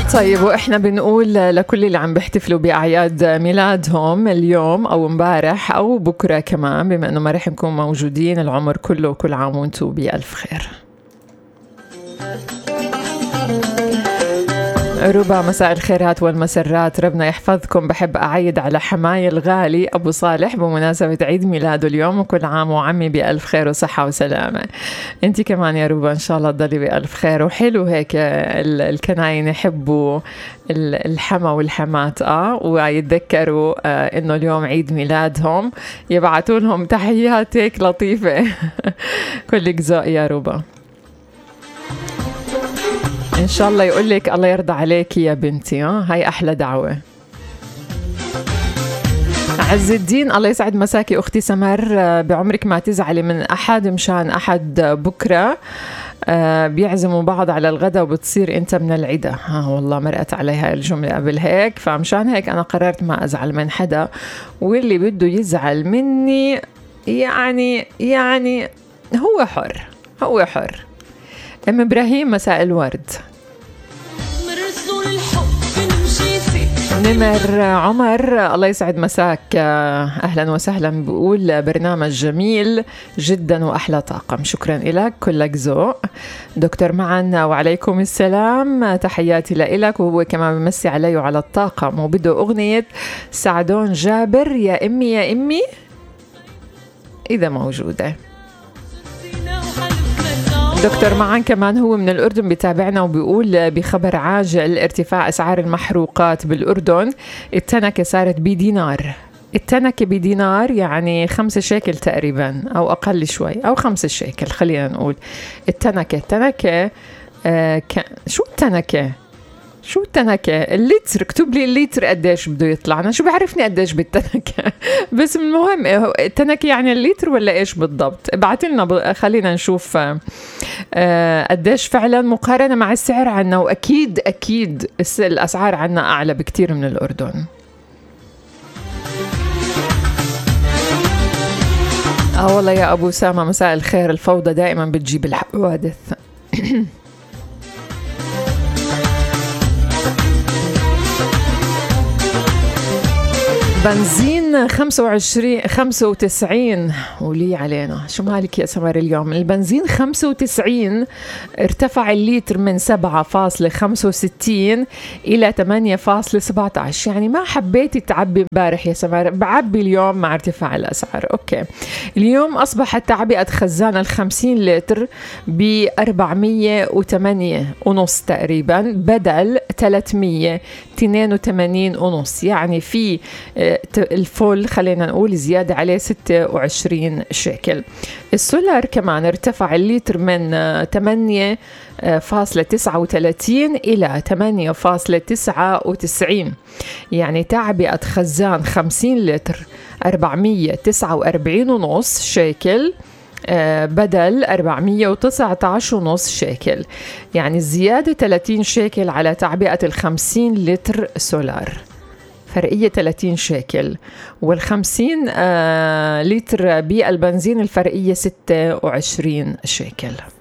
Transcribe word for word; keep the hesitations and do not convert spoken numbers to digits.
طيب، وإحنا بنقول لكل اللي عم بيحتفلوا بأعياد ميلادهم اليوم أو امبارح أو بكرة كمان، بما أنه ما رح نكون موجودين العمر كله، كل عام وانتم بألف خير. ربا، مساء الخيرات والمسرات، ربنا يحفظكم. بحب أعيد على حماي الغالي أبو صالح بمناسبة عيد ميلاده اليوم، وكل عام وعمي بألف خير وصحة وسلامة. انتي كمان يا ربا إن شاء الله تضلي بألف خير. وحلو هيك الكناين يحبوا الحما والحمات اه ويتذكروا آه إنه اليوم عيد ميلادهم، يبعتوا لهم تحيات هيك لطيفة. كلك ذوق يا ربا. إن شاء الله يقول لك الله يرضى عليك يا بنتي. ها هاي أحلى دعوة. عز الدين، الله يسعد مساكي أختي سمر، بعمرك ما تزعلي من أحد مشان أحد بكرة بيعزموا بعض على الغداء وبتصير أنت من العدة. ها والله مرقت عليها الجملة قبل هيك، فمشان هيك أنا قررت ما أزعل من حدا، واللي بده يزعل مني يعني يعني هو حر، هو حر. أم إبراهيم، مساء الورد. نمر عمر، الله يسعد مساك، أهلا وسهلا، بقول برنامج جميل جدا وأحلى طاقم، شكرا لك، كلك ذوق. دكتور معا، وعليكم السلام، تحياتي لإلك، وهو كمان بمسي علي وعلى الطاقم، وبده أغنية سعدون جابر يا أمي يا أمي إذا موجودة. دكتور معان كمان هو من الأردن بيتابعنا، وبيقول بخبر عاجل ارتفاع أسعار المحروقات بالأردن، التنكة صارت بدينار، التنكة بدينار يعني خمسة شيكل تقريبا أو أقل شوي، أو خمسة شيكل خلينا نقول. التنكة التنكة آه ك... شو التنكة شو التنكة؟ اللتر، اكتب لي اللتر قديش بده يطلع، أنا شو بعرفني قديش بالتنكة. بس المهم التنكة يعني اللتر ولا إيش بالضبط؟ ابعت لنا ب... خلينا نشوف آه قديش فعلا مقارنة مع السعر عنا، وأكيد أكيد الأسعار عنا أعلى بكتير من الأردن. آه والله يا أبو سامة، مساء الخير، الفوضى دائما بتجيب الحوادث. بنزين خمسة وعشرين خمسة وتسعين، ولي علينا شو مالك يا سمر اليوم؟ البنزين خمسة وتسعين، ارتفع الليتر من سبعة فاصلة خمسة وستين إلى ثمانية فاصلة سبعة عشر. يعني ما حبيتي تعبي امبارح يا سمر، بعبي اليوم مع ارتفاع الأسعار. أوكي، اليوم أصبحت تعبئة خزان الخمسين لتر بأربعمية وثمانية ونص تقريبا، بدل ثلاثمية اثنين وثمانين ونص، يعني في الفول خلينا نقول زيادة عليه ستة وعشرين شيكل. السولار كمان ارتفع الليتر من ثمانية فاصلة تسعة وثلاثين إلى ثمانية فاصلة تسعة وتسعين، يعني تعبئة خزان خمسين لتر أربعمية وتسعة وأربعين ونص شيكل بدل أربعمية وتسعة عشر ونص شيكل، يعني الزيادة ثلاثين شيكل على تعبئة الخمسين لتر سولار، فرقية ثلاثين شيكل. والخمسين آه لتر بالبنزين الفرقية ستة وعشرين شيكل.